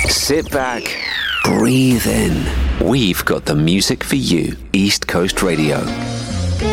Sit back, breathe in. We've got the music for you. East Coast Radio.